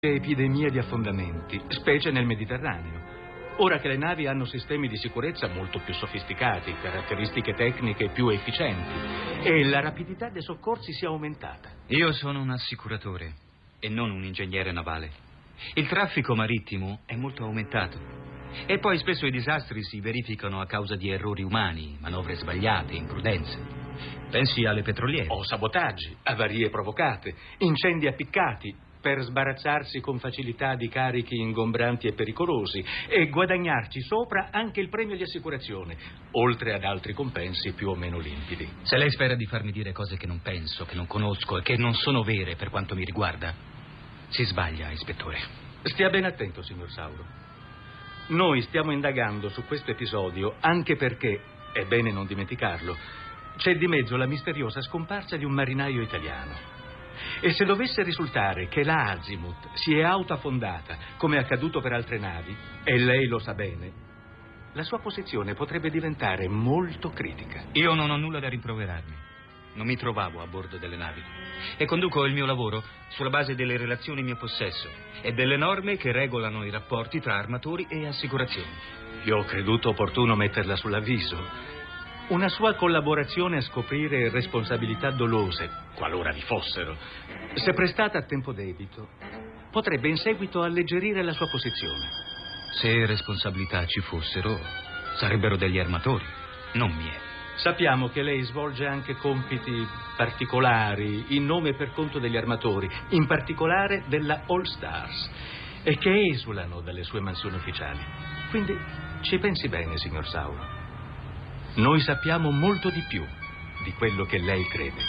epidemie di affondamenti, specie nel Mediterraneo. Ora che le navi hanno sistemi di sicurezza molto più sofisticati, caratteristiche tecniche più efficienti e la rapidità dei soccorsi si è aumentata. Io sono un assicuratore e non un ingegnere navale. Il traffico marittimo è molto aumentato e poi spesso i disastri si verificano a causa di errori umani, manovre sbagliate, imprudenze. Pensi alle petroliere. O sabotaggi, avarie provocate, incendi appiccati, per sbarazzarsi con facilità di carichi ingombranti e pericolosi e guadagnarci sopra anche il premio di assicurazione, oltre ad altri compensi più o meno limpidi. Se lei spera di farmi dire cose che non penso, che non conosco e che non sono vere per quanto mi riguarda, si sbaglia, ispettore. Stia ben attento, signor Sauro. Noi stiamo indagando su questo episodio anche perché, è bene non dimenticarlo, c'è di mezzo la misteriosa scomparsa di un marinaio italiano. E se dovesse risultare che la Azimuth si è autoaffondata, come è accaduto per altre navi, e lei lo sa bene, la sua posizione potrebbe diventare molto critica. Io non ho nulla da rimproverarmi. Non mi trovavo a bordo delle navi e conduco il mio lavoro sulla base delle relazioni in mio possesso e delle norme che regolano i rapporti tra armatori e assicurazioni. Io ho creduto opportuno metterla sull'avviso. Una sua collaborazione a scoprire responsabilità dolose, qualora vi fossero, se prestata a tempo debito, potrebbe in seguito alleggerire la sua posizione. Se responsabilità ci fossero, sarebbero degli armatori, non mie. Sappiamo che lei svolge anche compiti particolari in nome e per conto degli armatori, in particolare della All Stars, e che esulano dalle sue mansioni ufficiali. Quindi ci pensi bene, signor Sauro. Noi sappiamo molto di più di quello che lei crede.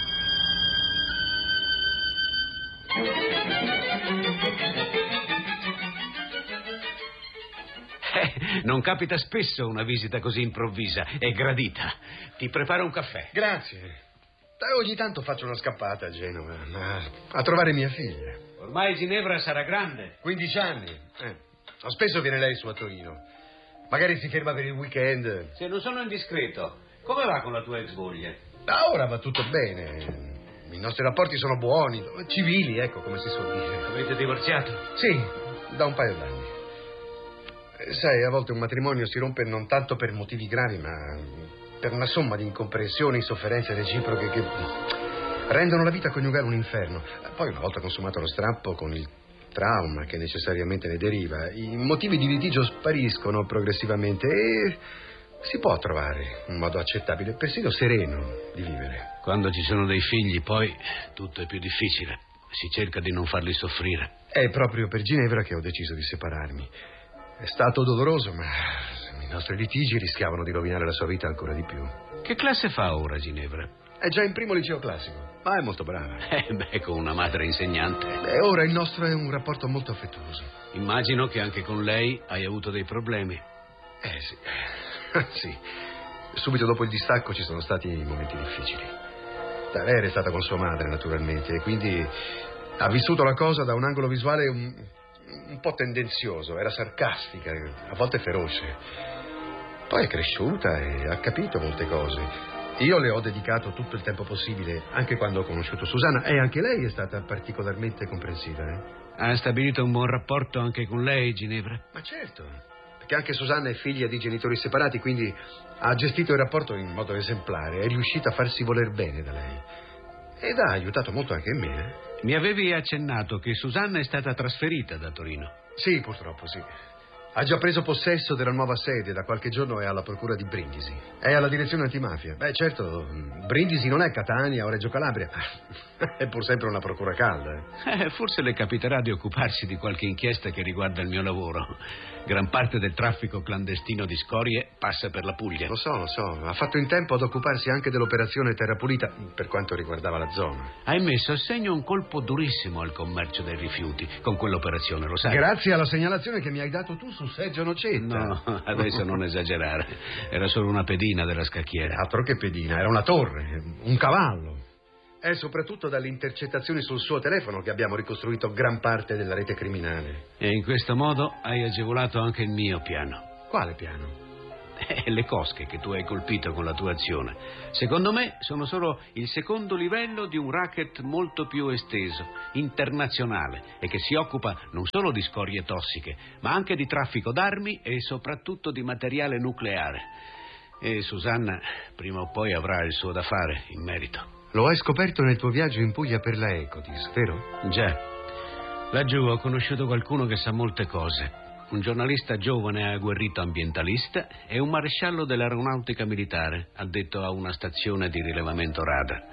Non capita spesso una visita così improvvisa. È gradita. Ti preparo un caffè. Grazie. Ogni tanto faccio una scappata a Genova a trovare mia figlia. Ormai Ginevra sarà grande. 15 anni. Spesso viene lei su a Torino. Magari si ferma per il weekend. Se non sono indiscreto, come va con la tua ex moglie? Da ora va tutto bene. I nostri rapporti sono buoni, civili, ecco, come si suol dire. Avete divorziato? Sì, da un paio d'anni. Sai, a volte un matrimonio si rompe non tanto per motivi gravi, ma per una somma di incomprensioni, sofferenze reciproche che rendono la vita coniugale un inferno. Poi, una volta consumato lo strappo, con il trauma che necessariamente ne deriva, i motivi di litigio spariscono progressivamente e si può trovare un modo accettabile, persino sereno, di vivere. Quando ci sono dei figli, poi tutto è più difficile. Si cerca di non farli soffrire. È proprio per Ginevra che ho deciso di separarmi. È stato doloroso, ma i nostri litigi rischiavano di rovinare la sua vita ancora di più. Che classe fa ora Ginevra? È già in primo liceo classico, ma è molto brava. Con una madre insegnante. Ora il nostro è un rapporto molto affettuoso. Immagino che anche con lei hai avuto dei problemi. Sì. Sì. Subito dopo il distacco ci sono stati momenti difficili. Lei era stata con sua madre, naturalmente, e quindi ha vissuto la cosa da un angolo visuale un po' tendenzioso. Era sarcastica, a volte feroce. Poi è cresciuta e ha capito molte cose. Io le ho dedicato tutto il tempo possibile, anche quando ho conosciuto Susanna, e anche lei è stata particolarmente comprensiva. Ha stabilito un buon rapporto anche con lei, Ginevra? Ma certo, perché anche Susanna è figlia di genitori separati, quindi ha gestito il rapporto in modo esemplare, è riuscita a farsi voler bene da lei. Ed ha aiutato molto anche me. Mi avevi accennato che Susanna è stata trasferita da Torino. Sì, purtroppo sì. Ha già preso possesso della nuova sede, da qualche giorno è alla procura di Brindisi. È alla direzione antimafia. Certo, Brindisi non è Catania o Reggio Calabria. È pur sempre una procura calda. Forse le capiterà di occuparsi di qualche inchiesta che riguarda il mio lavoro. Gran parte del traffico clandestino di scorie passa per la Puglia. Lo so. Ha fatto in tempo ad occuparsi anche dell'operazione Terra Pulita, per quanto riguardava la zona. Hai messo a segno un colpo durissimo al commercio dei rifiuti con quell'operazione, lo sai? Grazie alla segnalazione che mi hai dato tu su Sergio Nocetta. No, adesso non esagerare. Era solo una pedina della scacchiera. Altro che pedina, era una torre, un cavallo. È soprattutto dalle intercettazioni sul suo telefono che abbiamo ricostruito gran parte della rete criminale. E in questo modo hai agevolato anche il mio piano. Quale piano? Le cosche che tu hai colpito con la tua azione, secondo me, sono solo il secondo livello di un racket molto più esteso, internazionale, e che si occupa non solo di scorie tossiche, ma anche di traffico d'armi e soprattutto di materiale nucleare. E Susanna prima o poi avrà il suo da fare in merito. Lo hai scoperto nel tuo viaggio in Puglia per la Ecotis, vero? Già. Laggiù ho conosciuto qualcuno che sa molte cose. Un giornalista giovane e agguerrito ambientalista e un maresciallo dell'aeronautica militare, addetto a una stazione di rilevamento radar.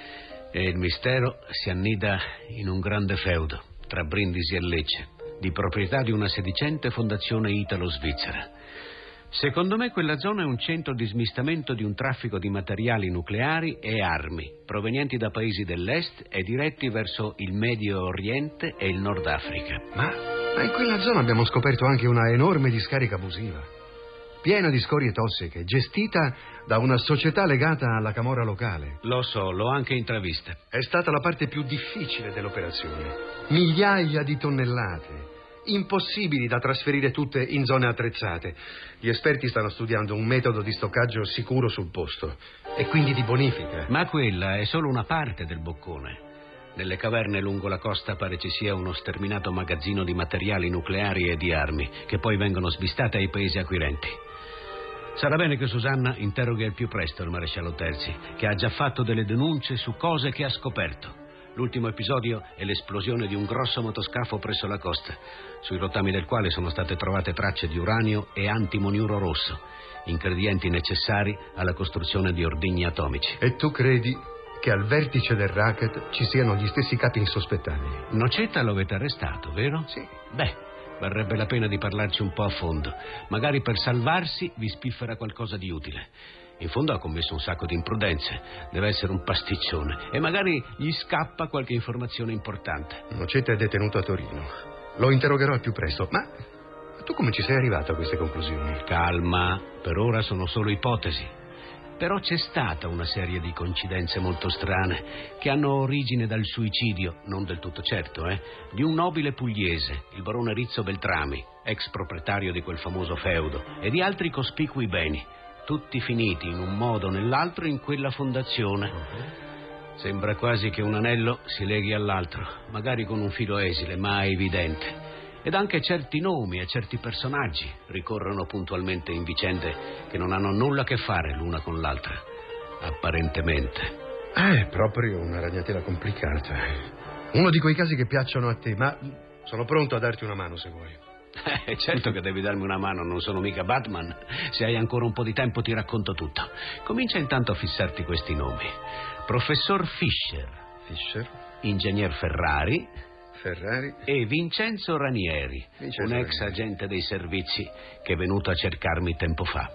E il mistero si annida in un grande feudo tra Brindisi e Lecce, di proprietà di una sedicente fondazione italo-svizzera. Secondo me quella zona è un centro di smistamento di un traffico di materiali nucleari e armi, provenienti da paesi dell'est e diretti verso il Medio Oriente e il Nord Africa. Ma in quella zona abbiamo scoperto anche una enorme discarica abusiva, piena di scorie tossiche, gestita da una società legata alla camorra locale. Lo so, l'ho anche intravista. È stata la parte più difficile dell'operazione. Migliaia di tonnellate, impossibili da trasferire tutte in zone attrezzate. Gli esperti stanno studiando un metodo di stoccaggio sicuro sul posto e quindi di bonifica. Ma quella è solo una parte del boccone. Nelle caverne lungo la costa pare ci sia uno sterminato magazzino di materiali nucleari e di armi che poi vengono smistate ai paesi acquirenti. Sarà bene che Susanna interroghi al più presto il maresciallo Terzi, che ha già fatto delle denunce su cose che ha scoperto. L'ultimo episodio è l'esplosione di un grosso motoscafo presso la costa, sui rottami del quale sono state trovate tracce di uranio e antimoniuro rosso, ingredienti necessari alla costruzione di ordigni atomici. E tu credi che al vertice del racket ci siano gli stessi capi insospettabili? Nocetta lo avete arrestato, vero? Sì. Beh, varrebbe la pena di parlarci un po' a fondo. Magari per salvarsi vi spiffera qualcosa di utile. In fondo ha commesso un sacco di imprudenze. Deve essere un pasticcione. E magari gli scappa qualche informazione importante. Nocetta è detenuto a Torino. Lo interrogherò al più presto. Ma tu come ci sei arrivato a queste conclusioni? Calma, per ora sono solo ipotesi. Però c'è stata una serie di coincidenze molto strane che hanno origine dal suicidio, non del tutto certo, di un nobile pugliese, il barone Rizzo Beltrami, ex proprietario di quel famoso feudo, e di altri cospicui beni, tutti finiti in un modo o nell'altro in quella fondazione. Sembra quasi che un anello si leghi all'altro, magari con un filo esile, ma evidente. Ed anche certi nomi e certi personaggi ricorrono puntualmente in vicende che non hanno nulla a che fare l'una con l'altra, apparentemente. È proprio una ragnatela complicata. Uno di quei casi che piacciono a te, ma sono pronto a darti una mano se vuoi. Certo che devi darmi una mano, non sono mica Batman. Se hai ancora un po' di tempo ti racconto tutto. Comincia intanto a fissarti questi nomi. Professor Fischer. Fischer? Ingegner Ferrari e Vincenzo Ranieri, un ex agente dei servizi che è venuto a cercarmi tempo fa.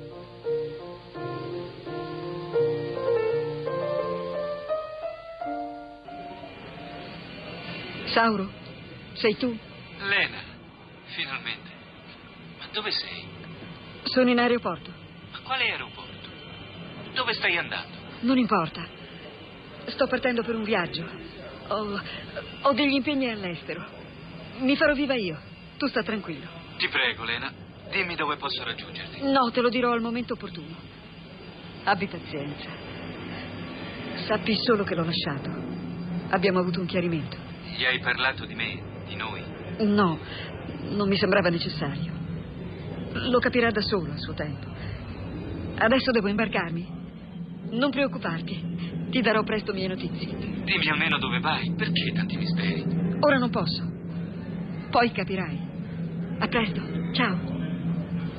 Sauro, sei tu? Lena, finalmente. Ma dove sei? Sono in aeroporto. Ma quale aeroporto? Dove stai andando? Non importa. Sto partendo per un viaggio. Ho degli impegni all'estero. Mi farò viva io. Tu sta tranquillo. Ti prego, Lena, dimmi dove posso raggiungerti. No, te lo dirò al momento opportuno. Abbi pazienza. Sappi solo che l'ho lasciato. Abbiamo avuto un chiarimento. Gli hai parlato di me, di noi? No, non mi sembrava necessario. Lo capirà da solo a suo tempo. Adesso devo imbarcarmi. Non preoccuparti. Ti darò presto mie notizie. Dimmi almeno dove vai. Perché tanti misteri? Ora non posso. Poi capirai. A presto. Ciao.